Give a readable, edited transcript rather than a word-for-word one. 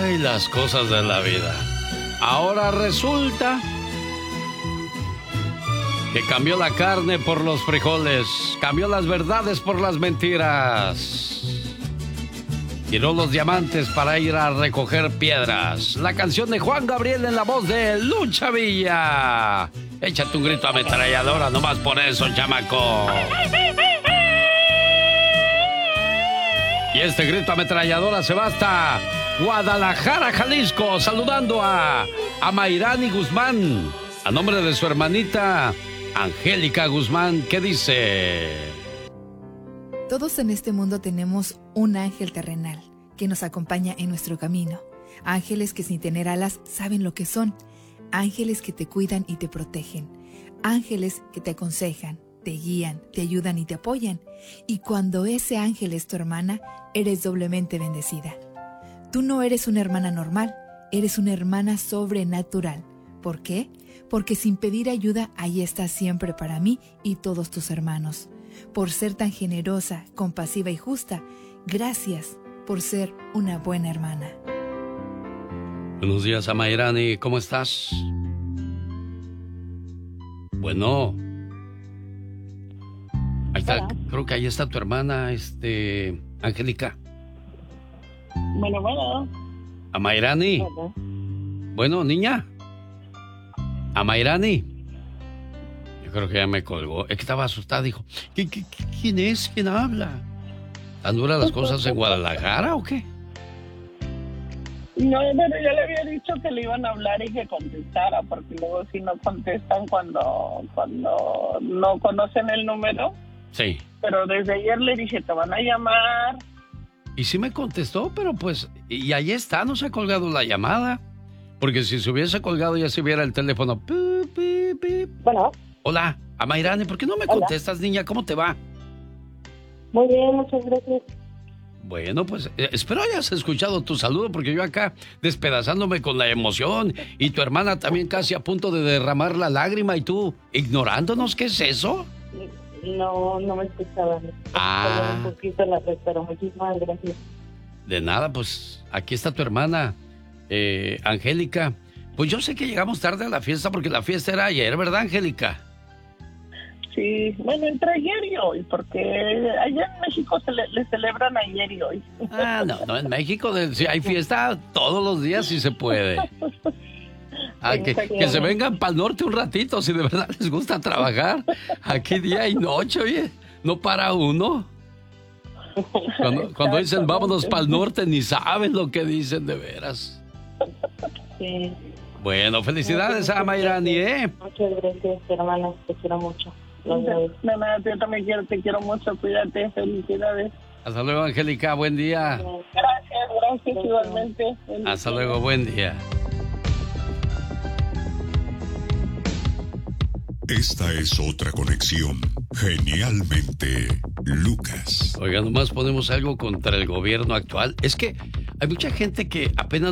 Ay, las cosas de la vida. Ahora resulta que cambió la carne por los frijoles, cambió las verdades por las mentiras. Tiró los diamantes para ir a recoger piedras. La canción de Juan Gabriel en la voz de Lucha Villa. Échate un grito ametralladora nomás por eso, chamaco. Y este grito ametralladora se va hasta Guadalajara, Jalisco, saludando a Mayrani Guzmán, a nombre de su hermanita Angélica Guzmán, ¿qué dice? Todos en este mundo tenemos un ángel terrenal que nos acompaña en nuestro camino. Ángeles que sin tener alas saben lo que son. Ángeles que te cuidan y te protegen. Ángeles que te aconsejan, te guían, te ayudan y te apoyan. Y cuando ese ángel es tu hermana, eres doblemente bendecida. Tú no eres una hermana normal, eres una hermana sobrenatural. ¿Por qué? Porque sin pedir ayuda, ahí estás siempre para mí y todos tus hermanos. Por ser tan generosa, compasiva y justa, gracias por ser una buena hermana. Buenos días, Amairani, ¿cómo estás? Bueno. Ahí está, hola. Creo que ahí está tu hermana, Angélica. Bueno. Amairani. Hola. Bueno, niña. Amairani. Yo creo que ya me colgó. Es que estaba asustada, dijo. ¿Quién es? ¿Quién habla? ¿Tan duras las cosas en Guadalajara o qué? No, pero yo le había dicho que le iban a hablar y que contestara, porque luego si no contestan cuando no conocen el número. Sí. Pero desde ayer le dije, te van a llamar. Y sí me contestó, pero pues, y ahí está, no se ha colgado la llamada. Porque si se hubiese colgado ya se viera el teléfono. Bueno. Hola, Amairani, ¿por qué no me contestas, niña? ¿Cómo te va? Muy bien, muchas gracias. Bueno, pues espero hayas escuchado tu saludo, porque yo acá despedazándome con la emoción y tu hermana también casi a punto de derramar la lágrima y tú ignorándonos. ¿Qué es eso? No me escuchaban. Un poquito la red, pero muchísimas gracias. De nada, pues aquí está tu hermana, Angélica. Pues yo sé que llegamos tarde a la fiesta porque la fiesta era ayer, ¿verdad, Angélica? Sí, bueno, entre ayer y hoy, porque allá en México le celebran ayer y hoy. No, en México sí, hay fiesta todos los días si se puede. Que se vengan para el norte un ratito, si de verdad les gusta trabajar. Aquí día y noche, oye, no para uno. Cuando dicen vámonos para el norte, ni saben lo que dicen de veras. Sí. Bueno, felicidades a Mayrani, Muchas gracias, hermana, te quiero mucho. De nada, yo también te quiero mucho, cuídate, felicidades. Hasta luego, Angélica, buen día. Gracias, igualmente. Hasta luego, buen día. Esta es otra conexión. Genialmente, Lucas. Oiga, nomás ponemos algo contra el gobierno actual. Es que hay mucha gente que apenas